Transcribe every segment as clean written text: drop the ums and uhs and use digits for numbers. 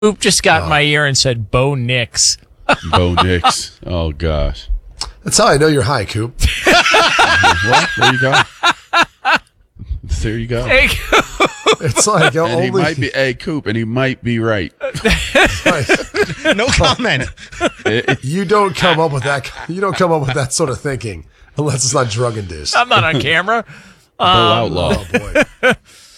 Coop just got in my ear and said Bo Nix. Bo Nix. Oh, gosh. That's how I know you're high, Coop. Well, there you go. There you go. Hey, Coop. It's like And he might be Coop, and he might be right. No comment. You don't come up with that. You don't come up with that sort of thinking unless it's not drug induced. I'm not on camera. Bo Outlaw. Oh boy.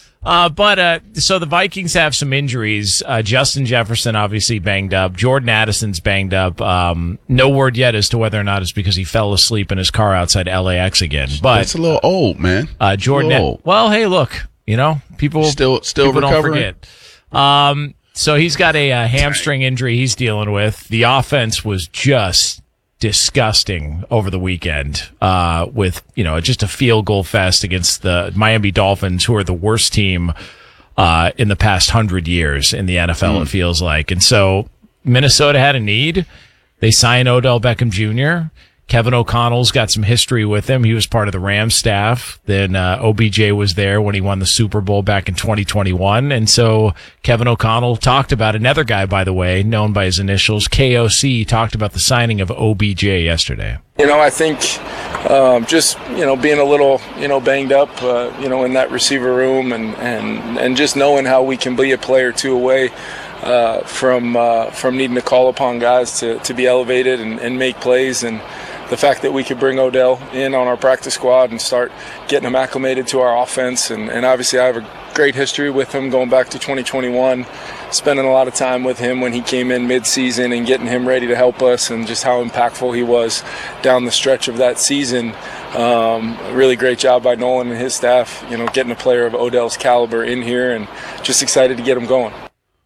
So the Vikings have some injuries. Justin Jefferson obviously banged up. Jordan Addison's banged up. No word yet as to whether or not it's because he fell asleep in his car outside LAX again. But It's a little old, man. Jordan. Well, hey, look, people Still people don't recovering? forget. So he's got a hamstring injury he's dealing with. The offense was just disgusting over the weekend, with, just a field goal fest against the Miami Dolphins, who are the worst team, in the past 100 years in the NFL, it feels like. And so Minnesota had a need. They signed Odell Beckham Jr. Kevin O'Connell's got some history with him. He was part of the Rams staff. Then OBJ was there when he won the Super Bowl back in 2021. And so Kevin O'Connell talked about another guy, by the way, known by his initials, KOC, talked about the signing of OBJ yesterday. I think just, being a little, banged up, in that receiver room and just knowing how we can be a play or two away from needing to call upon guys to be elevated and make plays, and the fact that we could bring Odell in on our practice squad and start getting him acclimated to our offense. And obviously I have a great history with him going back to 2021, spending a lot of time with him when he came in mid-season and getting him ready to help us, and just how impactful he was down the stretch of that season. Really great job by Nolan and his staff, getting a player of Odell's caliber in here, and just excited to get him going.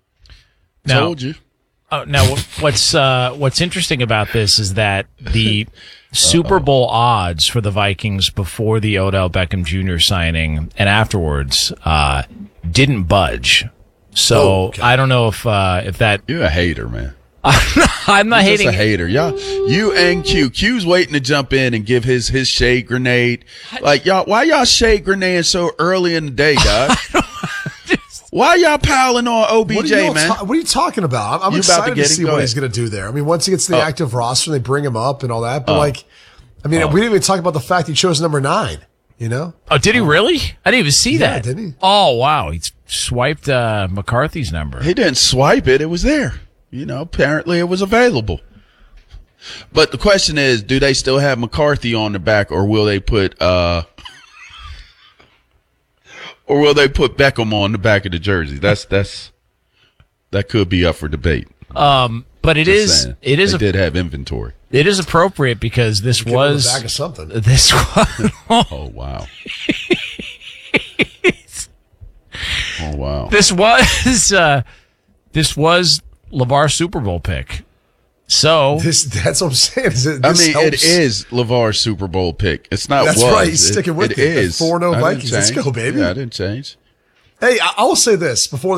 Told you. Now, what's interesting about this is that the Super Bowl odds for the Vikings before the Odell Beckham Jr. signing and afterwards didn't budge. So okay. I don't know if that. You're a hater, man. I'm not You're hating. just a hater. Y'all, you and Q. Q's waiting to jump in and give his shade grenade. Like, y'all, why y'all shade grenade so early in the day, guys? Why y'all piling on OBJ, man? What are you talking about? I'm You about to excited to get it? see Go what ahead. he's going to do there. I mean, once he gets to the active roster, they bring him up and all that. But we didn't even talk about the fact he chose number 9. Oh, did he really? I didn't even see that. Didn't he? Oh, wow. He swiped McCarthy's number. He didn't swipe it. It was there. Apparently it was available. But the question is, do they still have McCarthy on the back, or will they put Beckham on the back of the jersey? That could be up for debate. But They did have inventory. It is appropriate because this Give him the was back of something. this was Oh wow. Oh wow. this was LeVar's Super Bowl pick. So That's what I'm saying. It is LeVar's Super Bowl pick. It's not. That's right. He's sticking with it. it. It is 4-0 I didn't Vikings. Let's change. go, baby. Yeah, I didn't change. Hey, I will say this before